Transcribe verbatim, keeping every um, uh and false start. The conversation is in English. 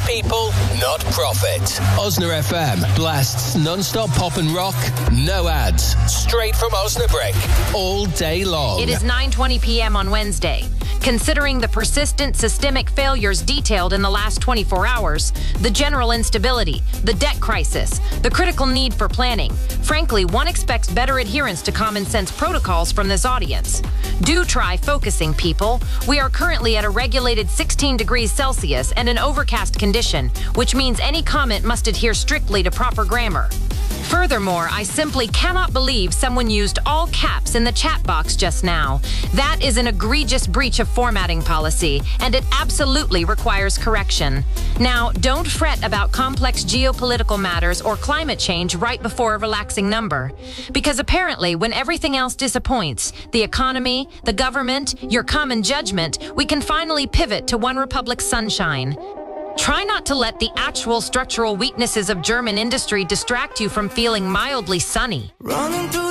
people, not profit. Osna F M blasts non-stop pop and rock, no ads, straight from Osnabrick, all day long. It is nine twenty p.m. on Wednesday. Considering the persistent systemic failures detailed in the last twenty-four hours, the general instability, the debt crisis, the critical need for planning, frankly, one expects better adherence to common sense protocols from this audience. Do try focusing, people. We are currently at a regulated sixteen degrees Celsius and an overcast condition, which means any comment must adhere strictly to proper grammar. Furthermore, I simply cannot believe someone used all caps in the chat box just now. That is an egregious breach of formatting policy, and it absolutely requires correction. Now, don't fret about complex geopolitical matters or climate change right before a relaxing number. Because apparently, when everything else disappoints, the economy, the government, your common judgment, we can finally pivot to One Republic sunshine. Try not to let the actual structural weaknesses of German industry distract you from feeling mildly sunny.